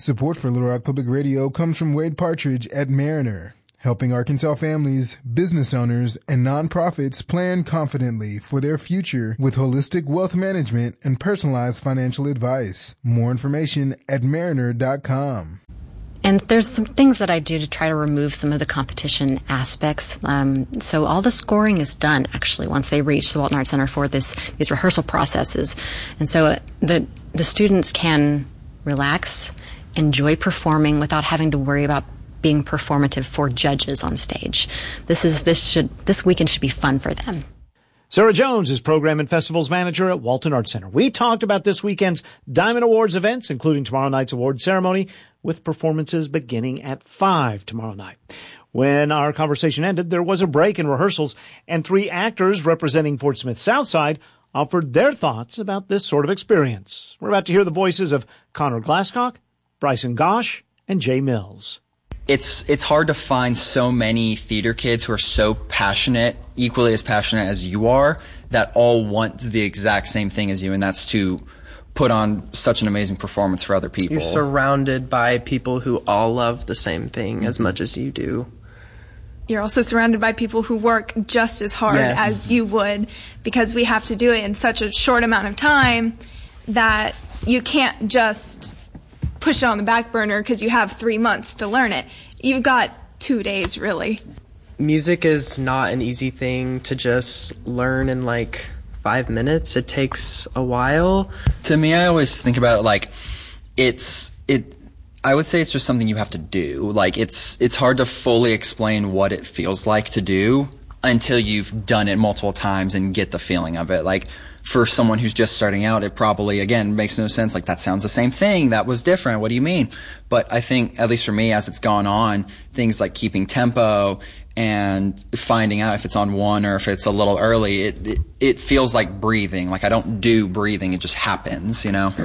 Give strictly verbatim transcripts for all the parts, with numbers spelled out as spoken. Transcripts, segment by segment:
Support for Little Rock Public Radio comes from Wade Partridge at Mariner, helping Arkansas families, business owners, and nonprofits plan confidently for their future with holistic wealth management and personalized financial advice. More information at mariner dot com. And there's some things that I do to try to remove some of the competition aspects. Um, so all the scoring is done, actually, once they reach the Walton Arts Center for this these rehearsal processes. And so uh, the the students can relax, enjoy performing without having to worry about being performative for judges on stage. This is this should this weekend should be fun for them. Sarah Jones is Program and Festivals Manager at Walton Arts Center. We talked about this weekend's Diamond Awards events, including tomorrow night's award ceremony, with performances beginning at five tomorrow night. When our conversation ended, there was a break in rehearsals, and three actors representing Fort Smith Southside offered their thoughts about this sort of experience. We're about to hear the voices of Connor Glasscock, Bryson Gosh, and Jay Mills. It's it's hard to find so many theater kids who are so passionate, equally as passionate as you are, that all want the exact same thing as you, and that's to put on such an amazing performance for other people. You're surrounded by people who all love the same thing mm-hmm. as much as you do. You're also surrounded by people who work just as hard yes. as you would, because we have to do it in such a short amount of time that you can't just push it on the back burner because you have three months to learn it. You've got two days, really. Music is not an easy thing to just learn in like five minutes. It takes a while. To me, I always think about it like it's it. I would say it's just something you have to do. Like it's it's hard to fully explain what it feels like to do until you've done it multiple times and get the feeling of it. Like for someone who's just starting out, it probably, again, makes no sense. Like, that sounds the same thing. That was different. What do you mean? But I think, at least for me, as it's gone on, things like keeping tempo and finding out if it's on one or if it's a little early, it it, it feels like breathing. Like, I don't do breathing. It just happens, you know?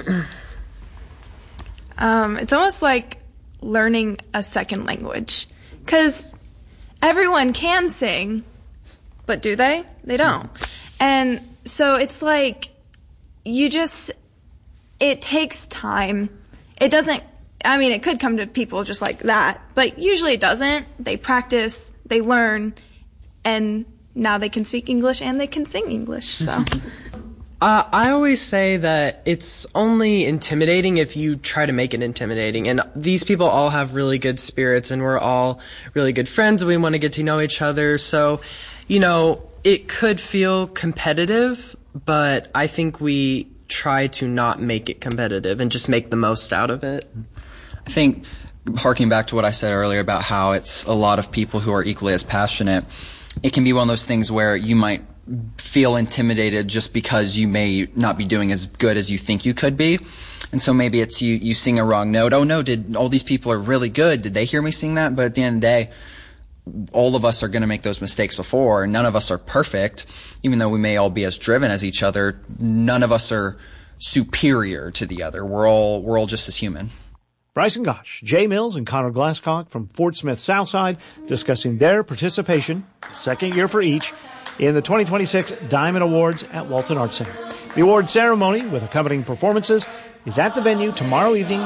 um, it's almost like learning a second language. Because everyone can sing, but do they? They don't. And so it's like you just, it takes time. It doesn't, I mean, it could come to people just like that, but usually it doesn't. They practice, they learn, and now they can speak English and they can sing English, so. Uh, I always say that it's only intimidating if you try to make it intimidating. And these people all have really good spirits, and we're all really good friends. We want to get to know each other. So, you know, it could feel competitive, but I think we try to not make it competitive and just make the most out of it. I think, harking back to what I said earlier about how it's a lot of people who are equally as passionate, it can be one of those things where you might feel intimidated just because you may not be doing as good as you think you could be. And so maybe it's you, you sing a wrong note. Oh no, did all these people are really good. Did they hear me sing that? But at the end of the day, all of us are going to make those mistakes before. None of us are perfect. Even though we may all be as driven as each other, none of us are superior to the other. We're all, we're all just as human. Bryson Gosh, Jay Mills, and Connor Glasscock from Fort Smith Southside discussing their participation, second year for each, in the twenty twenty-six Diamond Awards at Walton Arts Center. The award ceremony with accompanying performances is at the venue tomorrow evening